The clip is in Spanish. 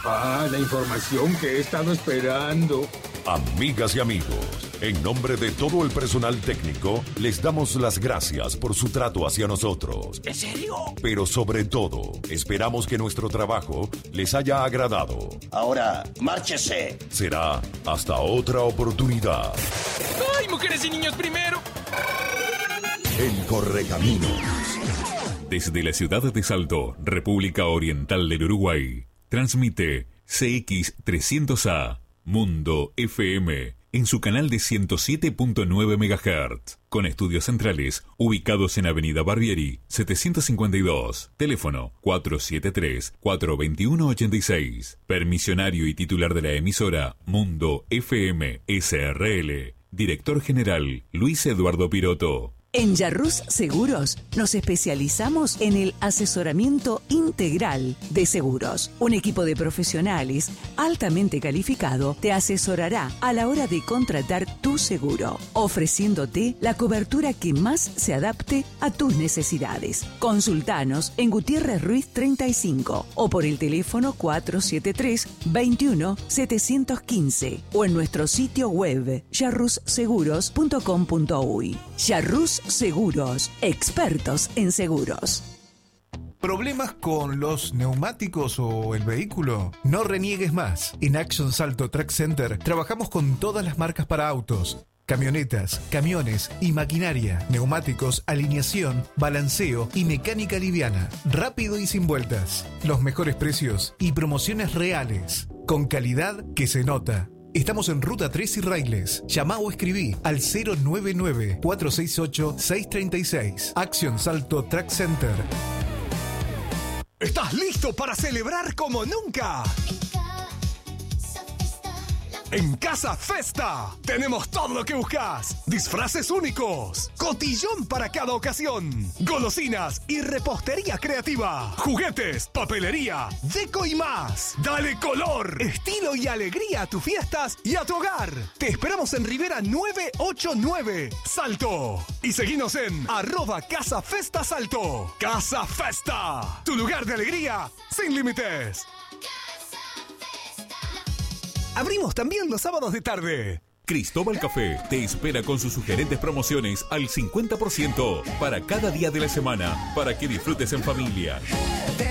La información que he estado esperando. Amigas y amigos, en nombre de todo el personal técnico, les damos las gracias por su trato hacia nosotros. ¿En serio? Pero sobre todo, esperamos que nuestro trabajo les haya agradado. Ahora, márchese. Será hasta otra oportunidad. ¡Ay, mujeres y niños primero! En Correcaminos. Desde la ciudad de Salto, República Oriental del Uruguay, transmite CX300A Mundo FM en su canal de 107.9 MHz, con estudios centrales ubicados en Avenida Barbieri, 752, teléfono 473-421-86, permisionario y titular de la emisora Mundo FM SRL, director general Luis Eduardo Piroto. En Yarrús Seguros nos especializamos en el asesoramiento integral de seguros. Un equipo de profesionales altamente calificado te asesorará a la hora de contratar tu seguro, ofreciéndote la cobertura que más se adapte a tus necesidades. Consultanos en Gutiérrez Ruiz 35 o por el teléfono 473-21-715 o en nuestro sitio web yarrusseguros.com.uy. Yarrús Seguros, expertos en seguros. ¿Problemas con los neumáticos o el vehículo? No reniegues más. En Action Salto Track Center trabajamos con todas las marcas para autos, camionetas, camiones y maquinaria, neumáticos, alineación, balanceo y mecánica liviana. Rápido y sin vueltas. Los mejores precios y promociones reales. Con calidad que se nota. Estamos en Ruta 3 y Railes. Llamá o escribí al 099-468-636. Action Salto Track Center. ¿Estás listo para celebrar como nunca? En Casa Festa tenemos todo lo que buscas. Disfraces únicos, cotillón para cada ocasión, golosinas y repostería creativa, juguetes, papelería, deco y más. Dale color, estilo y alegría a tus fiestas y a tu hogar. Te esperamos en Rivera 989, Salto. Y seguinos en @CasaFestaSalto. Casa Festa, tu lugar de alegría sin límites. Abrimos también los sábados de tarde. Cristóbal Café te espera con sus sugerentes promociones al 50% para cada día de la semana, para que disfrutes en familia.